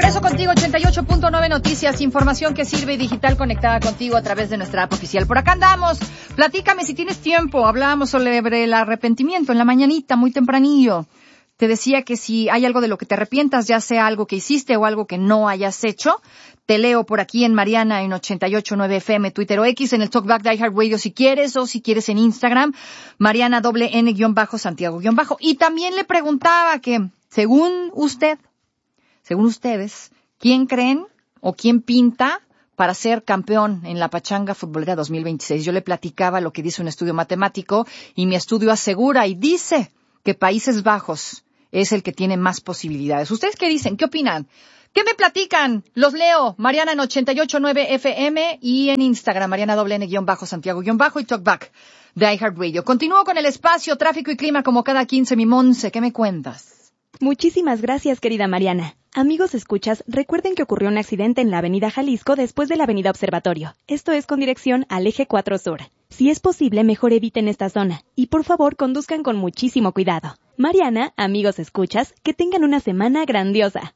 regreso contigo, 88.9 Noticias, información que sirve y digital conectada contigo a través de nuestra app oficial. Por acá andamos. Platícame si tienes tiempo. Hablábamos sobre el arrepentimiento en la mañanita, muy tempranillo. Te decía que si hay algo de lo que te arrepientas, ya sea algo que hiciste o algo que no hayas hecho, te leo por aquí en Mariana en 88.9 FM, Twitter o X, en el Talkback de iHeartRadio si quieres, o si quieres en Instagram, Mariana _N_Santiago_. Y también le preguntaba que, según ustedes, ¿quién creen o quién pinta para ser campeón en la Pachanga Futbolera 2026? Yo le platicaba lo que dice un estudio matemático y mi estudio asegura y dice que Países Bajos es el que tiene más posibilidades. ¿Ustedes qué dicen? ¿Qué opinan? ¿Qué me platican? Los leo. Mariana en 88.9 FM y en Instagram, Mariana _Santiago_ y Talkback de iHeartRadio. Continúo con el espacio, tráfico y clima como cada 15. Mi Monse, ¿qué me cuentas? Muchísimas gracias, querida Mariana. Amigos escuchas, recuerden que ocurrió un accidente en la avenida Jalisco después de la avenida Observatorio. Esto es con dirección al eje 4 Sur. Si es posible, mejor eviten esta zona y por favor conduzcan con muchísimo cuidado. Mariana, amigos escuchas, que tengan una semana grandiosa.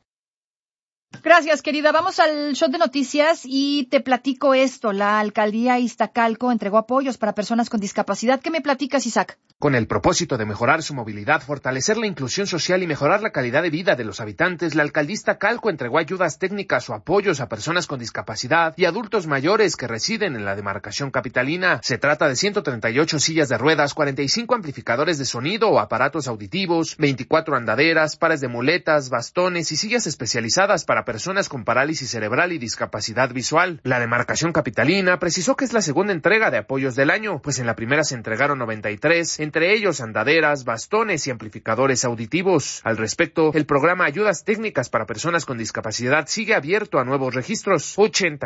Gracias, querida. Vamos al shot de noticias y te platico esto. La alcaldía Iztacalco entregó apoyos para personas con discapacidad. ¿Qué me platicas, Isaac? Con el propósito de mejorar su movilidad, fortalecer la inclusión social y mejorar la calidad de vida de los habitantes, la alcaldía Iztacalco entregó ayudas técnicas o apoyos a personas con discapacidad y adultos mayores que residen en la demarcación capitalina. Se trata de 138 sillas de ruedas, 45 amplificadores de sonido o aparatos auditivos, 24 andaderas, pares de muletas, bastones y sillas especializadas para personas con parálisis cerebral y discapacidad visual. La demarcación capitalina precisó que es la segunda entrega de apoyos del año, pues en la primera se entregaron 93, entre ellos andaderas, bastones y amplificadores auditivos. Al respecto, el programa Ayudas Técnicas para Personas con Discapacidad sigue abierto a nuevos registros.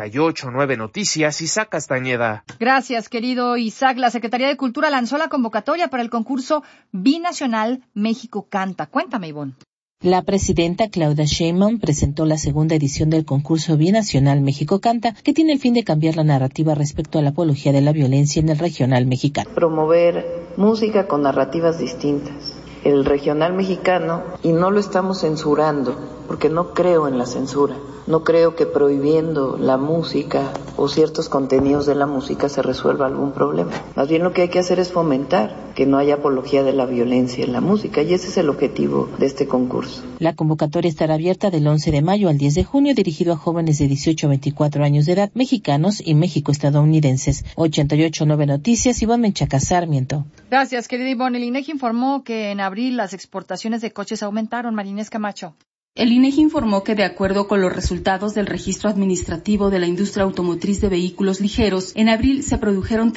88.9 Noticias, Isaac Castañeda. Gracias, querido Isaac. La Secretaría de Cultura lanzó la convocatoria para el concurso Binacional México Canta. Cuéntame, Ivonne. La presidenta Claudia Sheinbaum presentó la segunda edición del concurso binacional México Canta, que tiene el fin de cambiar la narrativa respecto a la apología de la violencia en el regional mexicano. Promover música con narrativas distintas. El regional mexicano, y no lo estamos censurando, porque no creo en la censura. No creo que prohibiendo la música o ciertos contenidos de la música se resuelva algún problema. Más bien lo que hay que hacer es fomentar que no haya apología de la violencia en la música, y ese es el objetivo de este concurso. La convocatoria estará abierta del 11 de mayo al 10 de junio, dirigido a jóvenes de 18 a 24 años de edad, mexicanos y México-estadounidenses. 88.9 Noticias, Ivonne Menchaca Sarmiento. Gracias, querida Ivonne. El INEGI informó que en abril las exportaciones de coches aumentaron. Marinés Camacho. El INEGI informó que de acuerdo con los resultados del registro administrativo de la industria automotriz de vehículos ligeros, en abril se produjeron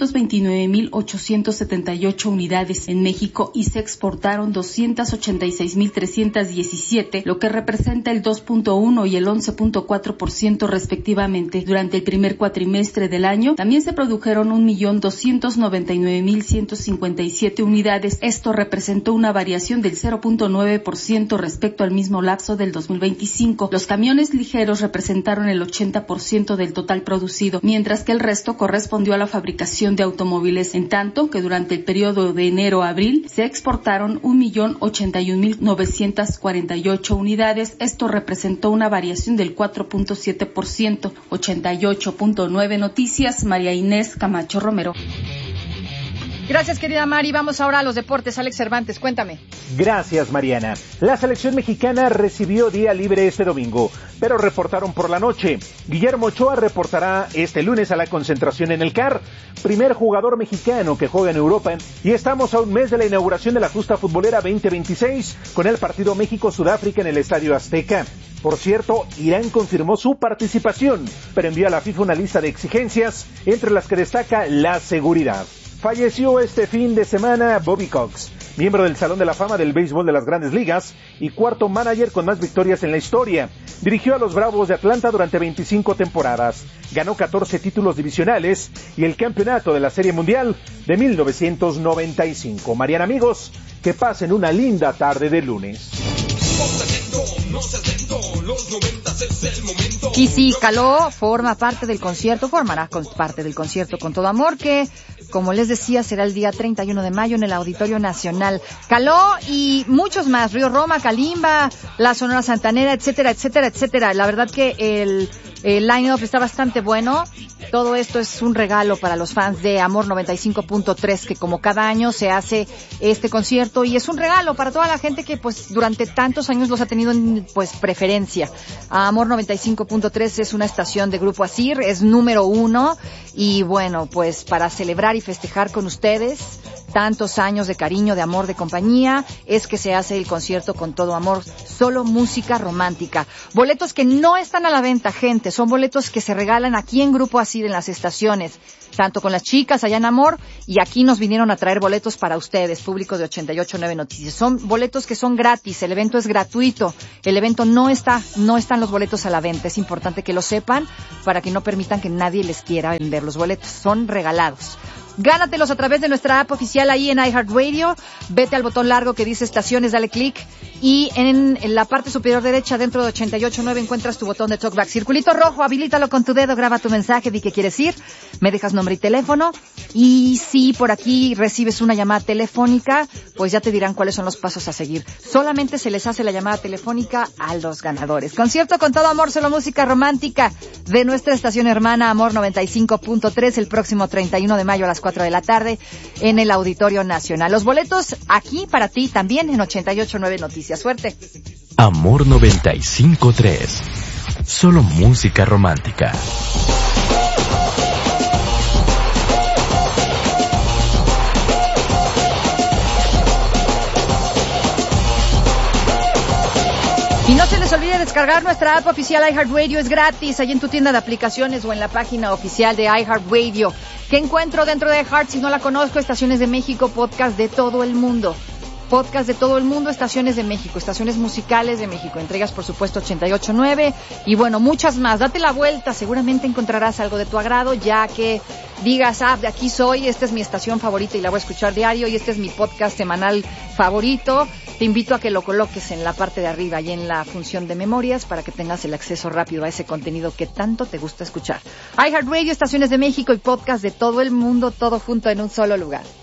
329.878 unidades en México y se exportaron 286.317, lo que representa el 2.1 y el 11.4% respectivamente. Durante el primer cuatrimestre del año también se produjeron 1.299.157 unidades. Esto representó una variación del 0.9% respecto al mismo lapso del 2025. Los camiones ligeros representaron el 80% del total producido, mientras que el resto correspondió a la fabricación de automóviles, en tanto que durante el periodo de enero a abril se exportaron 1.081.948 unidades. Esto representó una variación del 4.7%. 88.9 Noticias, María Inés Camacho Romero. Gracias, querida Mari. Vamos ahora a los deportes. Alex Cervantes, cuéntame. Gracias, Mariana. La selección mexicana recibió día libre este domingo, pero reportaron por la noche. Guillermo Ochoa reportará este lunes a la concentración en el CAR, primer jugador mexicano que juega en Europa, y estamos a un mes de la inauguración de la justa futbolera 2026 con el partido México-Sudáfrica en el Estadio Azteca. Por cierto, Irán confirmó su participación, pero envió a la FIFA una lista de exigencias, entre las que destaca la seguridad. Falleció este fin de semana Bobby Cox, miembro del Salón de la Fama del Béisbol de las Grandes Ligas y cuarto manager con más victorias en la historia. Dirigió a los Bravos de Atlanta durante 25 temporadas, ganó 14 títulos divisionales y el campeonato de la Serie Mundial de 1995. Mariana, amigos, que pasen una linda tarde de lunes. Kissy Caló formará parte del concierto con todo amor que Como les decía, será el día 31 de mayo en el Auditorio Nacional. Caló y muchos más, Río Roma, Kalimba, la Sonora Santanera, etcétera, etcétera, etcétera. La verdad que el line-up está bastante bueno. Todo esto es un regalo para los fans de Amor 95.3, que como cada año se hace este concierto, y es un regalo para toda la gente que pues durante tantos años los ha tenido en pues preferencia. Amor 95.3 es una estación de Grupo Asir, es número 1, y bueno, pues para celebrar y festejar con ustedes tantos años de cariño, de amor, de compañía, es que se hace el concierto Con Todo Amor, solo música romántica. Boletos que no están a la venta, gente, son boletos que se regalan aquí en Grupo Asir, en las estaciones, tanto con las chicas allá en Amor, y aquí nos vinieron a traer boletos para ustedes, público de 88.9 Noticias. Son boletos que son gratis, el evento es gratuito, el evento no están los boletos a la venta, es importante que lo sepan para que no permitan que nadie les quiera vender los boletos, son regalados. Gánatelos a través de nuestra app oficial ahí en iHeartRadio. Vete al botón largo que dice estaciones, dale clic, y en la parte superior derecha dentro de 88.9 encuentras tu botón de TalkBack. Circulito rojo, habilítalo con tu dedo, graba tu mensaje, di que quieres ir, me dejas nombre y teléfono, y si por aquí recibes una llamada telefónica, pues ya te dirán cuáles son los pasos a seguir. Solamente se les hace la llamada telefónica a los ganadores. Concierto Con Todo Amor, solo música romántica de nuestra estación hermana Amor 95.3 el próximo 31 de mayo a las 4 de la tarde en el Auditorio Nacional. Los boletos aquí para ti también en 88.9 Noticias. Suerte. Amor 95.3. Solo música romántica. Y no se les olvide descargar nuestra app oficial iHeartRadio, es gratis, ahí en tu tienda de aplicaciones o en la página oficial de iHeartRadio. ¿Qué encuentro dentro de iHeart si no la conozco? Estaciones de México, podcast de todo el mundo. Podcast de todo el mundo, estaciones de México, estaciones musicales de México. Entregas, por supuesto, 88.9 y bueno, muchas más. Date la vuelta, seguramente encontrarás algo de tu agrado, ya que digas, de aquí soy, esta es mi estación favorita y la voy a escuchar diario, y este es mi podcast semanal favorito. Te invito a que lo coloques en la parte de arriba y en la función de memorias para que tengas el acceso rápido a ese contenido que tanto te gusta escuchar. iHeartRadio, estaciones de México y podcast de todo el mundo, todo junto en un solo lugar.